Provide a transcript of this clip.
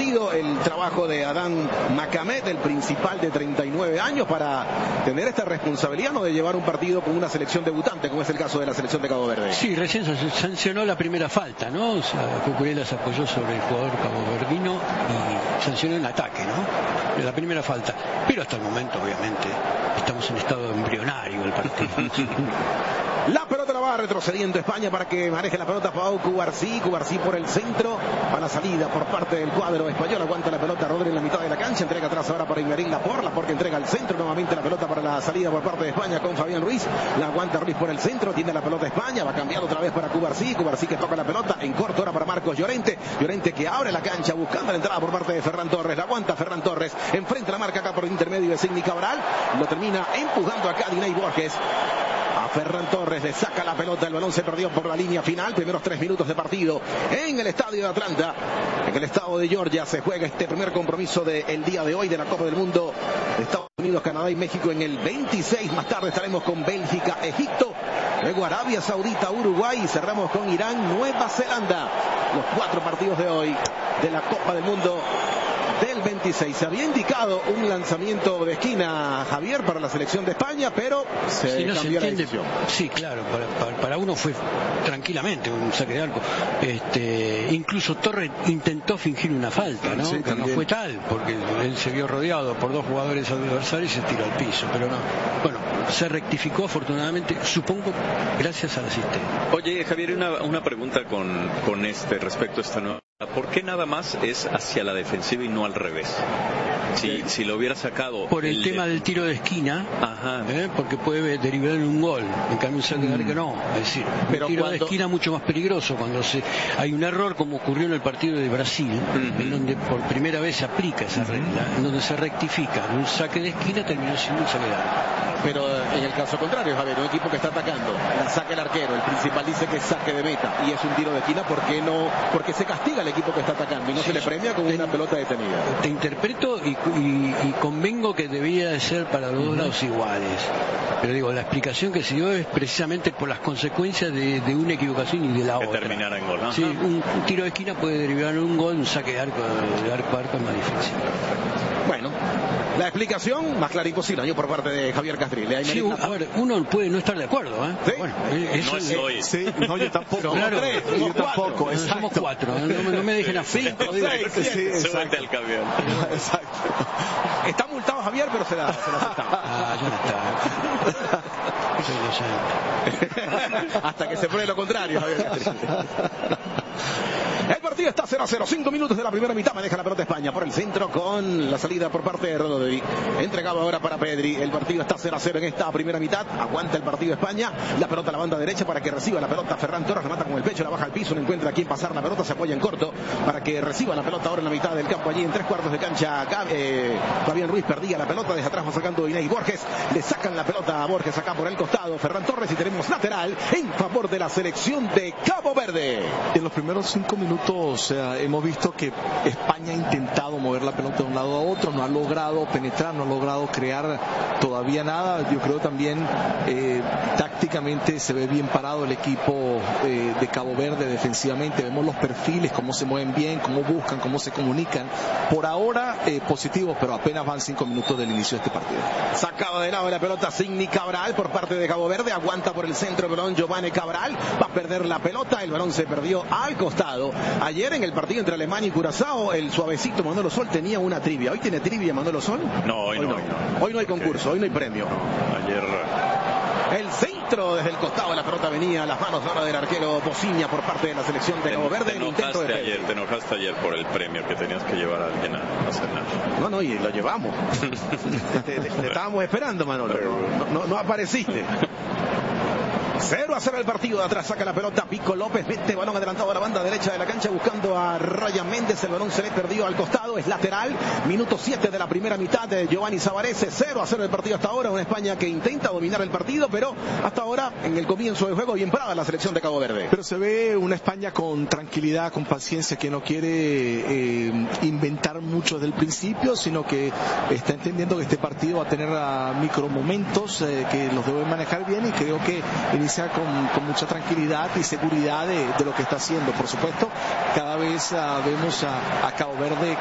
partido, el trabajo de Adán Macamet, el principal de 39 años, para tener esta responsabilidad, ¿no?, de llevar un partido con una selección debutante, como es el caso de la selección de Cabo Verde. Sí, recién se sancionó la primera falta, ¿no? O sea, Cucurella se apoyó sobre el jugador caboverdino y sancionó el ataque, ¿no? La primera falta. Pero hasta el momento, obviamente, estamos en estado embrionario del partido. La pelota la va retrocediendo España para que maneje la pelota Pau Cubarsí por el centro, a la salida por parte del cuadro español, aguanta la pelota Rodri en la mitad de la cancha, entrega atrás ahora para Imerín Laporte que entrega al centro, nuevamente la pelota para la salida por parte de España con Fabián Ruiz, la aguanta Ruiz por el centro, tiene la pelota España, va cambiando otra vez para Cubarsí que toca la pelota en corto ahora para Marcos Llorente que abre la cancha buscando la entrada por parte de Ferran Torres, la aguanta Ferran Torres, enfrente la marca acá por el intermedio de Sidney Cabral, lo termina empujando acá Diney Borges. A Ferran Torres le saca la pelota, el balón se perdió por la línea final, primeros 3 minutos de partido en el estadio de Atlanta, en el estado de Georgia se juega este primer compromiso del día de hoy de la Copa del Mundo de Estados Unidos, Canadá y México en el 26, más tarde estaremos con Bélgica, Egipto, luego Arabia Saudita, Uruguay y cerramos con Irán, Nueva Zelanda, los 4 partidos de hoy de la Copa del Mundo del 26. Se había indicado un lanzamiento de esquina, Javier, para la selección de España, pero se cambió la decisión. Sí, claro, para uno fue tranquilamente un saque de arco. Incluso Torres intentó fingir una falta, ¿no? Sí, que no fue tal, porque él se vio rodeado por 2 jugadores adversarios y se tiró al piso, pero no. Bueno, se rectificó afortunadamente, supongo, gracias al asistente. Oye, Javier, una pregunta con respecto a esta nueva. ¿Por qué nada más es hacia la defensiva y no al revés? Si lo hubiera sacado... Por el tema del tiro de esquina, porque puede derivar en un gol. En cambio, un saque de arco no. Es decir, el tiro de esquina es mucho más peligroso cuando hay un error, como ocurrió en el partido de Brasil, en donde por primera vez se aplica esa regla, en donde se rectifica. Un saque de esquina terminó siendo un saque de arco. Pero en el caso contrario, Javier, un equipo que está atacando, la saca el arquero, el principal dice que es saque de meta y es un tiro de esquina, ¿por qué no? Porque se castiga al equipo que está atacando y no se le premia con una pelota detenida. Te interpreto y convengo que debía de ser para los dos lados iguales. Pero digo, la explicación que se dio es precisamente por las consecuencias de una equivocación y de la otra. Que terminara en gol, ¿no? Sí, un tiro de esquina puede derivar en un gol, un saque de arco a arco es más difícil. Bueno, la explicación más clara imposible, ¿no?, por parte de Javier Castrile. Sí, a ver, uno puede no estar de acuerdo, ¿eh? ¿Sí? Bueno, no estoy. Sí, no, yo tampoco. Claro, yo tampoco. Somos 4, no me dejen así. Súbete al camión. Exacto. Está multado Javier, pero se la aceptamos. Ya está. Hasta que se pruebe lo contrario, Javier Castrile. El partido está 0-0, 5 minutos de la primera mitad, maneja la pelota España por el centro con la salida por parte de Rodri, entregado ahora para Pedri, el partido está 0-0 en esta primera mitad, aguanta el partido España, la pelota a la banda derecha para que reciba la pelota Ferran Torres, remata con el pecho, la baja al piso, no encuentra a quien pasar la pelota, se apoya en corto para que reciba la pelota ahora en la mitad del campo, allí en 3/4 de cancha, Fabián Ruiz perdía la pelota, desde atrás va sacando Diney Borges, le sacan la pelota a Borges acá por el costado, Ferran Torres, y tenemos lateral en favor de la selección de Cabo Verde. En los primeros 5 minutos hemos visto que España ha intentado mover la pelota de un lado a otro, no ha logrado penetrar, no ha logrado crear todavía nada. Yo creo también tácticamente se ve bien parado el equipo de Cabo Verde defensivamente, vemos los perfiles, cómo se mueven bien, cómo buscan, cómo se comunican. Por ahora positivo, pero apenas van 5 minutos del inicio de este partido. Sacaba de lado de la pelota Sidney Cabral por parte de Cabo Verde, aguanta por el centro el balón Giovanni Cabral, va a perder la pelota, el balón se perdió al costado. Ayer en el partido entre Alemania y Curazao, el suavecito Manolo Sol tenía una trivia. ¿Hoy tiene trivia Manolo Sol? No, hoy no. Hoy no hay concurso, hoy no hay premio. No, ayer... El centro desde el costado, la pelota venía a las manos ahora del arquero Bociña por parte de la selección de Cabo Verde. Te enojaste ayer por el premio que tenías que llevar a alguien a cenar. No, y lo llevamos. te estábamos esperando, Manolo. No apareciste. 0-0 el partido, de atrás saca la pelota Pico López, mete balón adelantado a la banda derecha de la cancha buscando a Ryan Méndez, el balón se le perdió al costado, es lateral, minuto 7 de la primera mitad de Giovanni Savarese, 0-0 el partido hasta ahora, una España que intenta dominar el partido, pero hasta ahora en el comienzo del juego bien parada la selección de Cabo Verde. Pero se ve una España con tranquilidad, con paciencia, que no quiere inventar mucho desde el principio, sino que está entendiendo que este partido va a tener micromomentos que los debe manejar bien, y creo que inicia con mucha tranquilidad y seguridad de lo que está haciendo. Por supuesto, cada vez vemos a Cabo Verde